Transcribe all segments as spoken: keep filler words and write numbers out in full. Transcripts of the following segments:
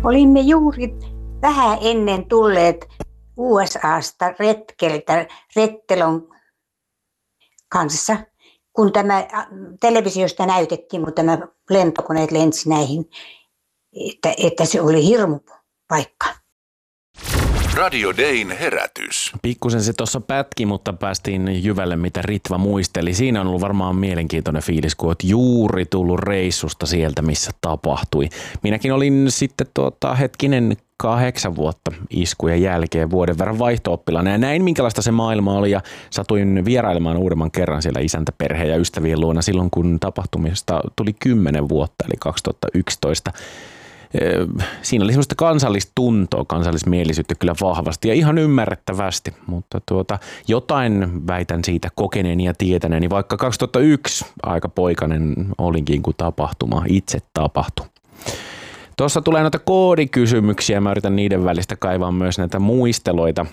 Olimme juuri vähän ennen tulleet U S A:sta retkeltä Rettelon kanssa, kun tämä televisiosta näytettiin, kun tämä lentokoneet lensi näihin, että, että se oli hirmu paikka. Radio Dayn herätys. Pikkusen se tuossa pätki, mutta päästiin jyvälle, mitä Ritva muisteli. Siinä on ollut varmaan mielenkiintoinen fiilis, kun olet juuri tullut reissusta sieltä, missä tapahtui. Minäkin olin sitten tuota, hetkinen kahdeksan vuotta iskujen jälkeen vuoden verran vaihto-oppilana ja näin minkälaista se maailma oli ja satuin vierailemaan uudemman kerran siellä isäntäperheen ja ystävien luona silloin, kun tapahtumista tuli kymmenen vuotta, eli kaksituhattayksitoista. Siinä oli semmoista kansallistuntoa, kansallismielisyyttä kyllä vahvasti ja ihan ymmärrettävästi, mutta tuota, jotain väitän siitä kokeneeni ja tietäneeni, vaikka kaksituhattayksi aika poikainen olinkin, kun tapahtuma itse tapahtui. Tuossa tulee noita koodikysymyksiä, mä yritän niiden välistä kaivaa myös näitä muisteloita.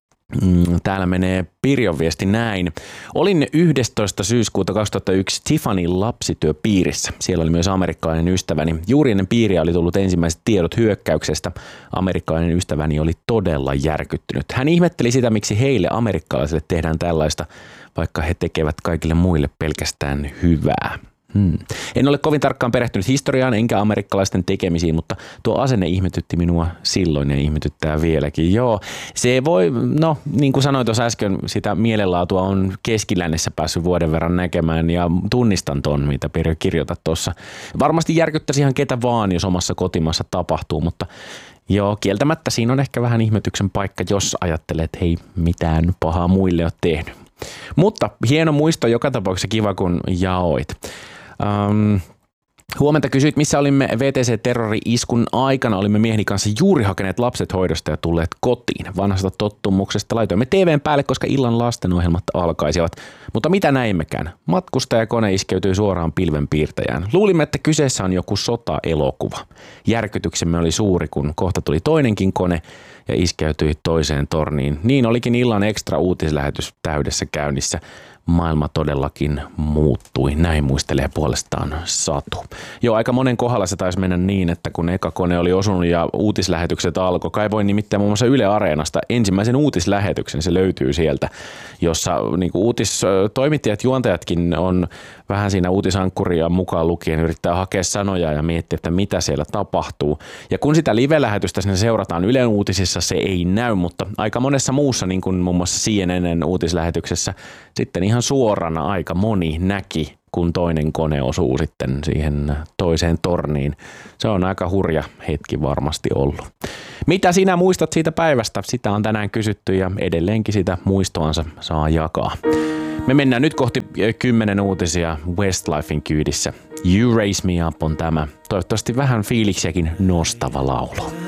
Täällä menee Pirjon viesti näin. Olin yhdestoista syyskuuta kaksituhattayksi Tiffanin lapsityöpiirissä. Siellä oli myös amerikkalainen ystäväni. Juuri ennen piiriä oli tullut ensimmäiset tiedot hyökkäyksestä. Amerikkalainen ystäväni oli todella järkyttynyt. Hän ihmetteli sitä, miksi heille amerikkalaisille tehdään tällaista, vaikka he tekevät kaikille muille pelkästään hyvää. Hmm. En ole kovin tarkkaan perehtynyt historiaan enkä amerikkalaisten tekemisiin, mutta tuo asenne ihmetytti minua silloin ja ihmetyttää vieläkin. Joo, se voi, no niin kuin sanoin tuossa äsken, sitä mielenlaatua on Keskilännessä päässyt vuoden verran näkemään ja tunnistan ton, mitä Pirjo kirjoitat tuossa. Varmasti järkyttäisi ihan ketä vaan, jos omassa kotimaassa tapahtuu, mutta joo, kieltämättä siinä on ehkä vähän ihmetyksen paikka, jos ajattelet, että hei, mitään pahaa muille ole tehnyt. Mutta hieno muisto joka tapauksessa, kiva kun jaoit. Um, huomenta kysyit, missä olimme V T C-terrori-iskun aikana. Olimme mieheni kanssa juuri hakeneet lapset hoidosta ja tulleet kotiin. Vanhasta tottumuksesta laitoimme T V:n päälle, koska illan lastenohjelmat alkaisivat. Mutta mitä näimmekään? Matkustajakone iskeytyi suoraan pilvenpiirtäjään. Luulimme, että kyseessä on joku sota-elokuva. Järkytyksemme oli suuri, kun kohta tuli toinenkin kone ja iskeytyi toiseen torniin. Niin olikin illan ekstra uutislähetys täydessä käynnissä. Maailma todellakin muuttui. Näin muistelee puolestaan Satu. Joo, aika monen kohdalla se taisi mennä niin, että kun eka kone oli osunut ja uutislähetykset alkoi, kaivoin nimittäin muun muassa Yle Areenasta ensimmäisen uutislähetyksen, se löytyy sieltä, jossa niin kuin uutistoimittajat, juontajatkin on vähän siinä uutisankkuria mukaan lukien, yrittää hakea sanoja ja miettiä, että mitä siellä tapahtuu. Ja kun sitä live-lähetystä sinne seurataan Ylen uutisissa, se ei näy, mutta aika monessa muussa, niin kuin muun muassa C N N:n uutislähetyksessä, sitten ihan suorana aika moni näki, kun toinen kone osuu sitten siihen toiseen torniin. Se on aika hurja hetki varmasti ollut. Mitä sinä muistat siitä päivästä? Sitä on tänään kysytty ja edelleenkin sitä muistoansa saa jakaa. Me mennään nyt kohti kymmenen uutisia Westlifein kyydissä. You Raise Me Up on tämä. Toivottavasti vähän fiiliksiäkin nostava laulu.